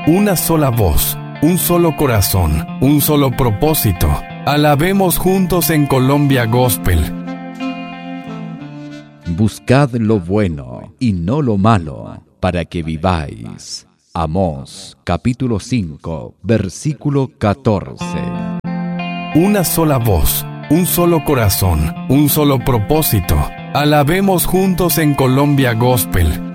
Una sola voz, un solo corazón, un solo propósito. Alabemos juntos en Colombia Gospel. Buscad lo bueno y no lo malo, para que viváis. Amós, capítulo 5, versículo 14. Una sola voz, un solo corazón, un solo propósito. Alabemos juntos en Colombia Gospel.